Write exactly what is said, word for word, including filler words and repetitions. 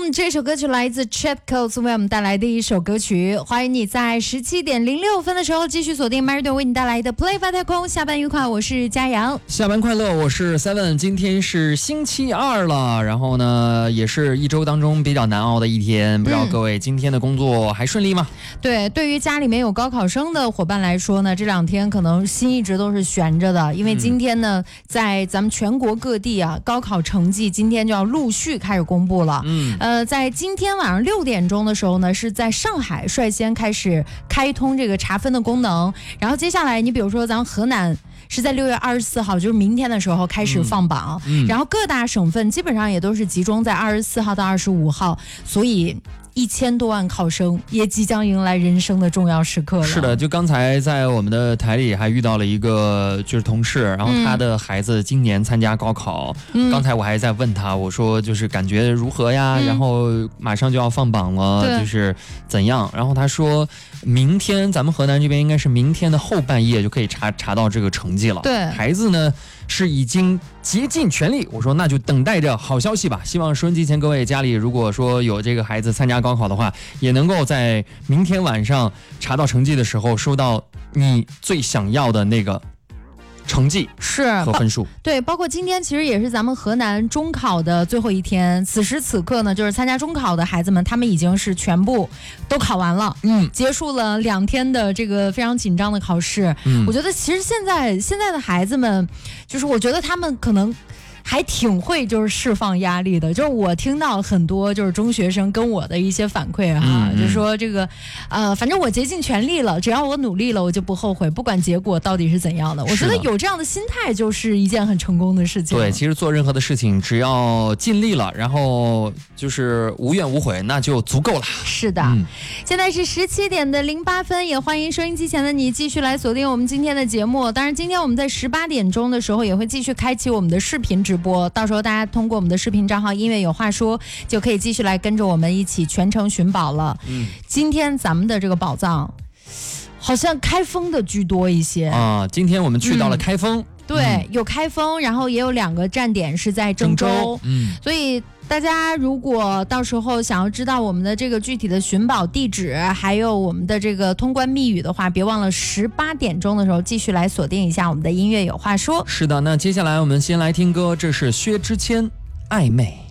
Home 这首歌曲来自 Cheap Coats 为我们带来的一首歌曲，欢迎你在十七点零六分的时候继续锁定 Meridian 为你带来的 Play 发太空。下班愉快，我是嘉阳。 下班快乐，我是 Seven。 今天是星期二了，然后呢也是一周当中比较难熬的一天，不知道各位今天的工作还顺利吗？ 嗯、对，对于家里面有高考生的伙伴来说呢，这两天可能心一直都是悬着的，因为今天呢、嗯、在咱们全国各地啊，高考成绩今天就要陆续开始公布了。嗯，呃，在今天晚上六点钟的时候呢，是在上海率先开始开通这个查分的功能，然后接下来你比如说咱们河南是在六月二十四号，就是明天的时候开始放榜、嗯嗯、然后各大省份基本上也都是集中在二十四号到二十五号，所以一千多万考生也即将迎来人生的重要时刻了。 是的，就刚才在我们的台里还遇到了一个就是同事，然后他的孩子今年参加高考、嗯、刚才我还在问他，我说就是感觉如何呀、嗯、然后马上就要放榜了，就是怎样，然后他说明天咱们河南这边应该是明天的后半夜就可以查查到这个成绩了。 对， 孩子呢是已经竭尽全力，我说那就等待着好消息吧，希望收音机前各位家里如果说有这个孩子参加高考的话，也能够在明天晚上查到成绩的时候收到你最想要的那个成绩是和分数。 对，包括今天其实也是咱们河南中考的最后一天，此时此刻呢，就是参加中考的孩子们，他们已经是全部都考完了，嗯，结束了两天的这个非常紧张的考试。嗯，我觉得其实现在现在的孩子们，就是我觉得他们可能还挺会就是释放压力的，就是我听到很多就是中学生跟我的一些反馈哈、啊嗯嗯，就说这个呃，反正我竭尽全力了，只要我努力了，我就不后悔，不管结果到底是怎样的。我觉得有这样的心态就是一件很成功的事情。 对，其实做任何的事情只要尽力了，然后就是无怨无悔，那就足够了。 是的、嗯、现在是十七点的零八分，也欢迎收音机前的你继续来锁定我们今天的节目。当然今天我们在十八点钟的时候也会继续开启我们的视频直播，到时候大家通过我们的视频账号音乐有话说就可以继续来跟着我们一起全程寻宝了。嗯，今天咱们的这个宝藏好像开封的居多一些啊，今天我们去到了开封、嗯、 对、嗯、有开封，然后也有两个站点是在郑州, 郑州嗯，所以大家如果到时候想要知道我们的这个具体的寻宝地址还有我们的这个通关密语的话，别忘了十八点钟的时候继续来锁定一下我们的音乐有话说。 是的，那接下来我们先来听歌，这是薛之谦暧昧。